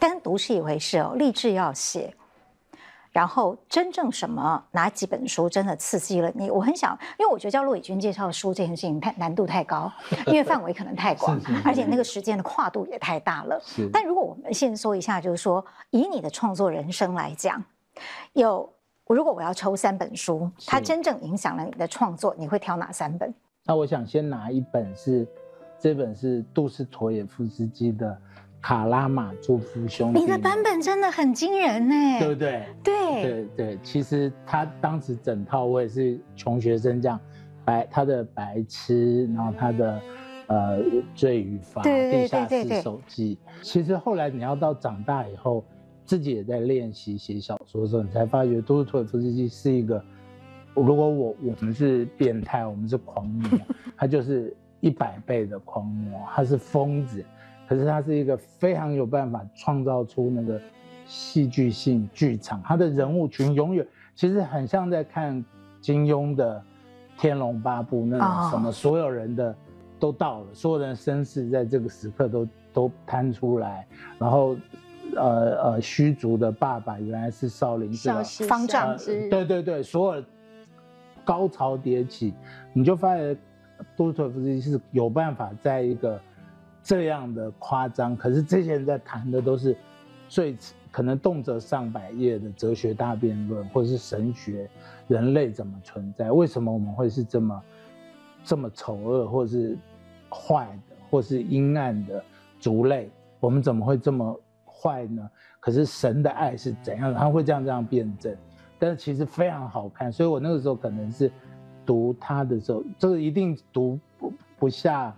但读是一回事哦，立志要写。然后真正哪几本书真的刺激了你？我很想，因为我觉得叫骆以军介绍的书这件事情难度太高，因为范围可能太广，而且那个时间的跨度也太大了。但如果我们先说一下，就是说以你的创作人生来讲，如果我要抽3本书，它真正影响了你的创作，你会挑哪3本？ 那我想先拿一本这本是杜斯妥也夫斯基的卡拉马佐夫兄弟。 你的版本真的很惊人呢， 对不对？对，其实他当时整套我也是穷学生这样，他的白痴，然后他的罪与罚、地下室手记。其实后来你要到长大以后，自己也在练习写小说的时候，你才发觉杜斯妥也夫斯基是一个，如果我们是变态，我们是狂魔，他就是100倍的狂魔，他是疯子。可是他是一个非常有办法创造出那个戏剧性剧场，他的人物群永远其实很像在看金庸的《天龙八部》那种什么，所有人的都到了，所有人的身世在这个时刻都摊出来，然后虚竹的爸爸原来是少林方丈之， 对，所有高潮迭起，你就发现杜斯妥也夫斯基是有办法在一个这样的夸张，可是这些人在谈的都是最可能动辄上百页的哲学大辩论，或者是神学，人类怎么存在，为什么我们会是这么丑恶，或是坏的，或是阴暗的族类，我们怎么会这么坏呢？可是神的爱是怎样的？他会这样辩证，但是其实非常好看，所以我那个时候可能是读他的时候，这个一定读不下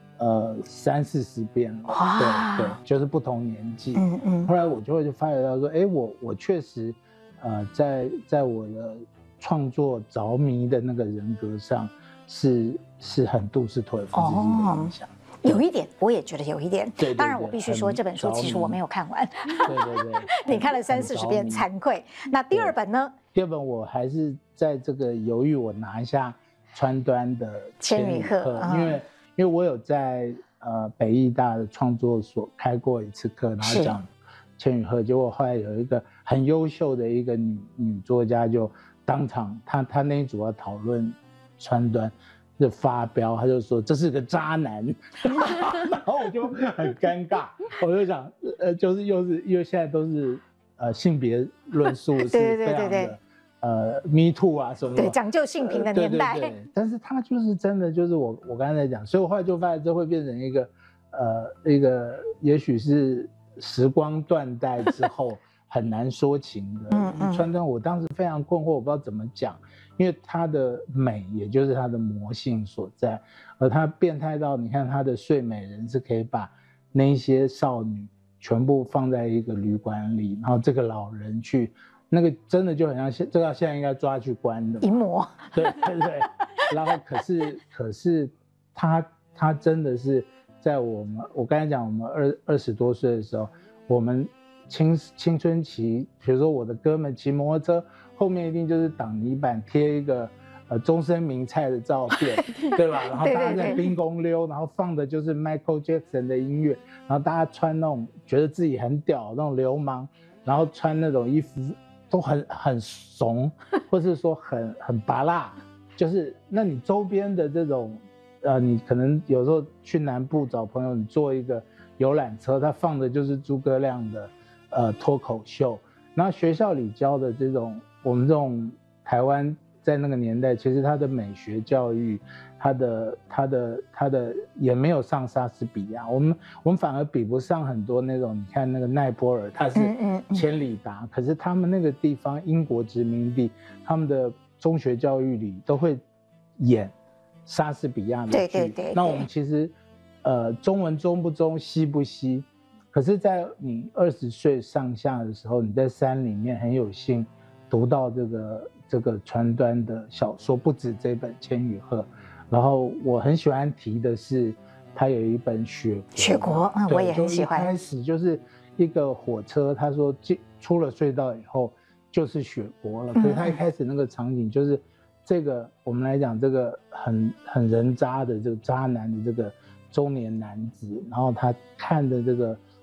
30-40遍了，对，就是不同年纪。后来我就发觉到说，我确实，在我的创作着迷的那个人格上，是很杜斯妥也夫斯基的影响。 有一点，我也觉得有一点。 对， 当然我必须说这本书其实我没有看完。 对， 你看了30-40遍，惭愧。那第2本呢？ 第2本我还是在这个犹豫，我拿下川端的《千与鹤》，因为我有在北艺大的创作所开过一次课，然后讲《千与鹤》，结果后来有一个很优秀的一个女作家就当场，她那一组要讨论川端的发飙，她就说这是个渣男，然后我就很尴尬，我就想就是因为现在都是性别论述是非常的。Me Too 啊什么的， 对，讲究性平的年代。 对，但是他就是真的，就是我刚才讲，所以我后来就发现这会变成一个，也许是时光断代之后很难说情的川端。我当时非常困惑，我不知道怎么讲，因为他的美，也就是他的魔性所在，而他变态到，你看他的睡美人是可以把那些少女全部放在一个旅馆里，然后这个老人去。那个真的就很像这个现在应该抓去关的淫魔， 对，然后可是他真的是在我刚才讲我们20多岁的时候，我们青春期，比如说我的哥们骑摩托车后面一定就是挡泥板贴一个终身名菜的照片，对吧？然后大家在冰宫溜，然后放的就是 Michael Jackson 的音乐，然后大家穿那种觉得自己很屌那种流氓，然后穿那种衣服。都很怂，或是说很拔辣，就是那你周边的这种，你可能有时候去南部找朋友，你坐一个游览车，他放的就是诸葛亮的脱口秀，然后学校里教的这种，我们这种台湾在那个年代，其实他的美学教育，他的也没有上莎士比亚，我们反而比不上很多那种，你看那个奈波尔，他是千里达，可是他们那个地方英国殖民地，他们的中学教育里都会演莎士比亚的剧，对，那我们其实中文中不中，西不西，可是在你20岁上下的时候，你在山里面很有幸读到这个川端的小说，不止这本《千与鹤》，然后我很喜欢提的是，他有一本《雪国》， 我也很喜欢。 一开始就是一个火车，他说出了隧道以后就是雪国了，可是他一开始那个场景就是这个我们来讲这个很人渣的这个渣男的这个中年男子，然后他看的这个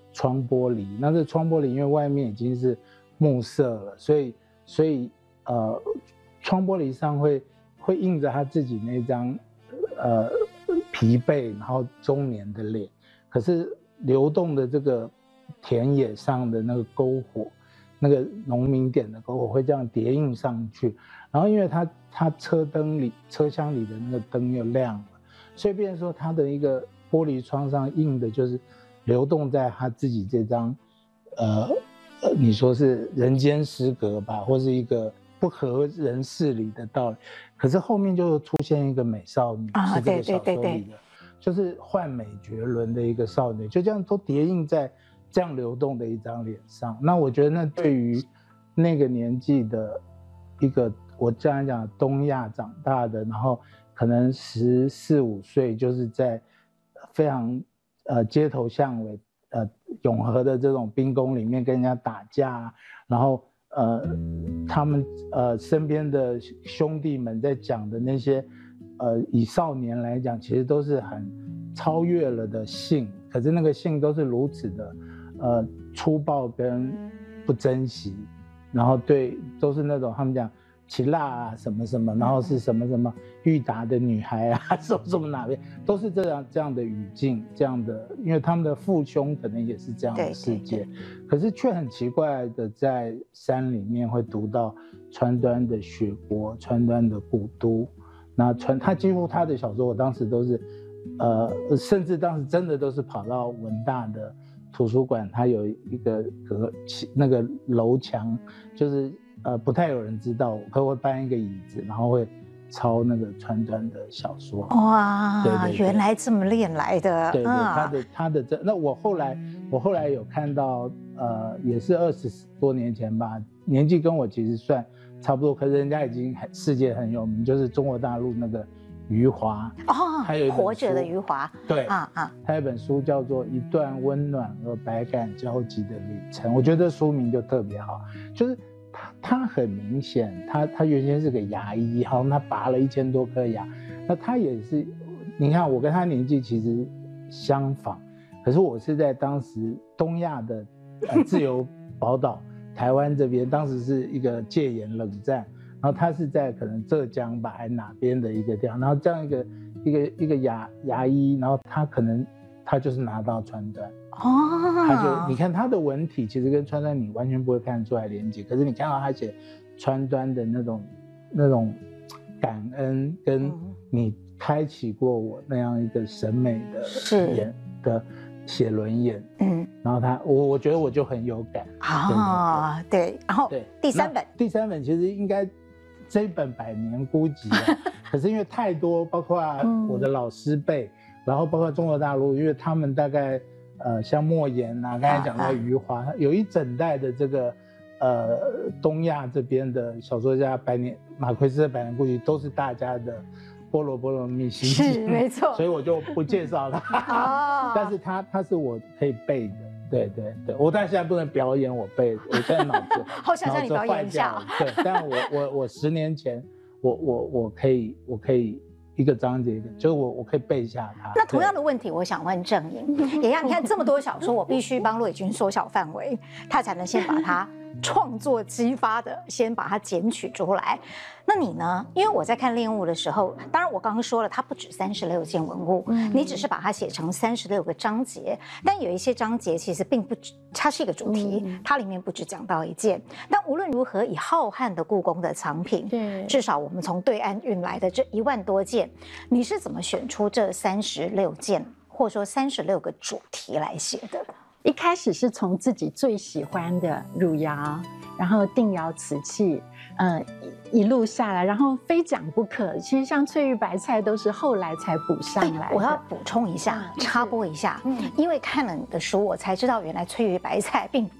窗玻璃。那这窗玻璃因为外面已经是木色了，所以窗玻璃上会印着他自己那张疲惫然后中年的脸，可是流动的这个田野上的那个篝火，那个农民点的篝火会这样叠印上去，然后因为他车厢里的那个灯又亮了，所以变成说他的一个玻璃窗上印的就是流动在他自己这张你说是人间失格吧，或是一个不合人事理的道理，可是后面就出现一个美少女，是这个小说里的，就是幻美绝伦的一个少女，就这样都叠印在这样流动的一张脸上。那我觉得那对于那个年纪的一个我这样讲东亚长大的，然后可能14、15岁，就是在非常街头巷尾永和的这种兵工里面跟人家打架，然后他们身边的兄弟们在讲的那些以少年来讲其实都是很超越了的性，可是那个性都是如此的粗暴跟不珍惜，然后对都是那种他们讲奇辣啊什么什么，然后是什么什么裕达的女孩啊什么哪边都是这样的语境，这样的，因为他们的父兄可能也是这样的世界，可是却很奇怪的在山里面会读到川端的雪国，川端的古都，那他几乎他的小说我当时都是甚至当时真的都是跑到文大的图书馆，它有一个那个楼墙，就是不太有人知道，可我会搬一个椅子，然后会抄那个川端的小说。 哇， 对， 原来这么练来的。 对，他的这，那我后来有看到，也是20多年前吧，年纪跟我其实算差不多，可是人家已经世界很有名，就是中国大陆那个余华还有活着的余华。 对他有一本书叫做《一段温暖而百感交集的旅程》，我觉得书名就特别好，就是他很明显，他原先是个牙医，好像他拔了1000多颗牙，那他也是，你看我跟他年纪其实相仿，可是我是在当时东亚的自由宝岛台湾这边，当时是一个戒严冷战，然后他是在可能浙江吧还哪边的一个地方，然后这样一个牙医，然后他就是拿到川端。他就你看他的文体其实跟川端你完全不会看出来连接，可是你看到他写川端的那种感恩，跟你开启过我那样一个审美的写轮眼，然后我觉得我就很有感对，然后第三本其实应该这一本100年孤寂可是因为太多，包括我的老师辈，然后包括中国大陆，因为他们大概像莫言啊，刚才讲到余华，有一整代的这个东亚这边的小说家，马奎斯的100年孤寂都是大家的波罗蜜心经，是没错， 所以我就不介绍他但是他是我可以背的。对，我但现在不能表演我背，我现在脑子好想让你表演一下。 对，但我10年前我可以一个章节，就是我可以背下它。 那同样的问题，我想问郑颖，也让你看这么多小说，我必须帮骆以军缩小范围，他才能先把它创作激发的先把它剪取出来。那你呢？因为我在看《恋物》的时候，当然我刚刚说了，它不止36件文物，你只是把它写成36个章节，但有一些章节其实并不止，它是一个主题，它里面不只讲到一件。但无论如何，以浩瀚的故宫的藏品，至少我们从对岸运来的这1万多件，你是怎么选出这36件，或者说36个主题来写的？ 一开始是从自己最喜欢的汝窑，然后定窑瓷器，一路下来，然后非讲不可。其实像翠玉白菜都是后来才补上来的。 我要补充一下，插播一下，因为看了你的书，我才知道原来翠玉白菜并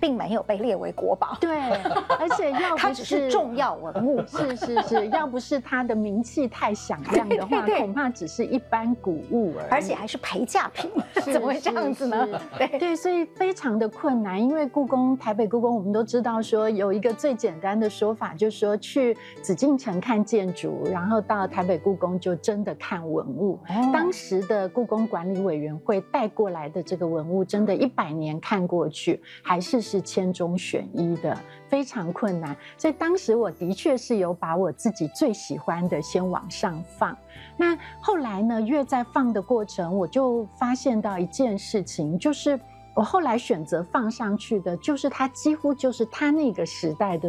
并没有被列为国宝。 对，而且要它不只是重要文物。 是，要不是它的名气太响亮的话， 对恐怕只是一般古物而已， 而且还是陪嫁品，怎么会这样子呢？ 对，所以非常的困难。因为故宫，台北故宫，我们都知道说有一个最简单的说法，就是说去紫禁城看建筑，然后到台北故宫就真的看文物。当时的故宫管理委员会带过来的这个文物，真的100年看过去，还是千中选一的，非常困难。所以当时我的确是有把我自己最喜欢的先往上放。那后来呢，越在放的过程，我就发现到一件事情，就是我后来选择放上去的，就是它几乎就是它那个时代的